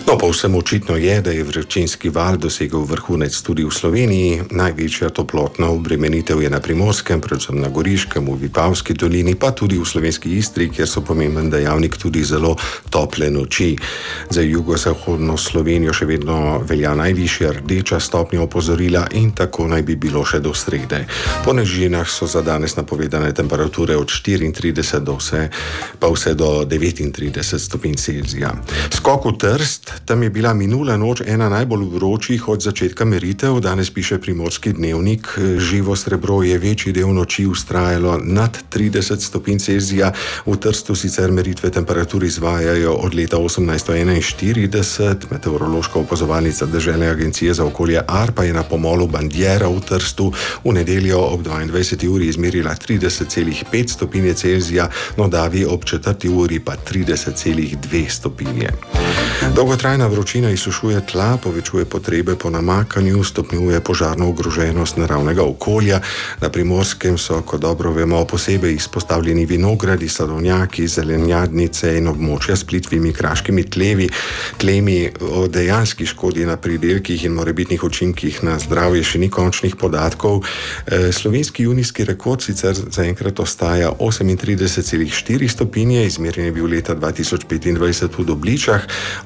No, povsem očitno je, da je vročinski val dosegel vrhunec tudi v Sloveniji. Največja toplotna obremenitev je na Primorskem, predvsem na Goriškem, v Vipavski dolini, pa tudi v Slovenski Istri, kjer so pomemben dejavnik tudi zelo tople noči. Za jugozahodno Slovenijo še vedno velja najvišja rdeča stopnja opozorila in tako naj bi bilo še do srede. Po nižinah so za danes napovedane temperature od 34 pa vse do 39 stopinj Celzija. Skok v Trst. Tam je bila minula noč ena najbolj vročih od začetka meritev. Danes piše Primorski dnevnik. Živo srebro je večji del noči vztrajalo nad 30 stopinj Celzija. V Trstu sicer meritve temperatur izvajajo od leta 1841. Meteorološka opazovalnica Deželne agencije za okolje ARPA je na pomolu Bandiera v Trstu v nedeljo ob 22. uri izmerila 30,5 stopinje Celzija, no davi ob 4. uri pa 30,2 stopinje. Dolgotrajna vročina izsušuje tla, povečuje potrebe po namakanju, stopnjuje požarno ogroženost naravnega okolja. Na Primorskem so, kot dobro vemo, posebej izpostavljeni vinogradi, sadovnjaki, zelenjadnice in območja s plitvimi kraškimi tlemi. O dejanski škodi na pridelkih in morebitnih učinkih na zdravje še ni končnih podatkov. Slovenski junijski rekord sicer zaenkrat ostaja 38,4 stopinje, izmerjen je bil leta 2025 v Dobličah.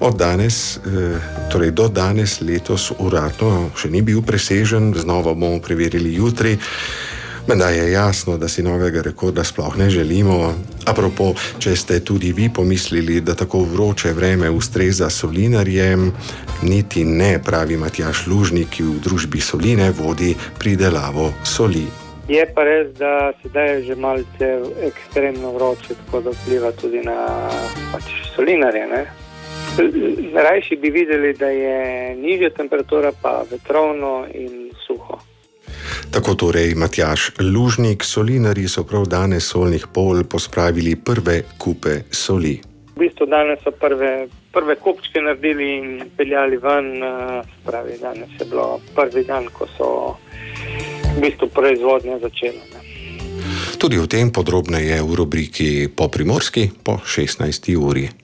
Do danes letos uradno še ni bil presežen, znova bomo preverili jutri. Menda je jasno, da si novega rekorda sploh ne želimo. Apropo, če ste tudi vi pomislili, da tako vroče vreme ustreza solinarjem, niti ne, pravi Matjaž Lužnik, ki v družbi Soline vodi pridelavo soli. Je pa res, da sedaj je že malce ekstremno vroče, tako da vpliva tudi na solinarje, ne? Rajši bi videli, da je nižja temperatura, pa vetrovno in suho. Tako torej Matjaž Lužnik. Solinarji so prav danes solnih polj pospravili prve kupe soli. V bistvu danes so prve kupčke naredili in peljali ven. Pravi, danes je bilo prvi dan, ko so v bistvu proizvodnja začela. Tudi o tem podrobneje v rubriki Po Primorski po 16. uri.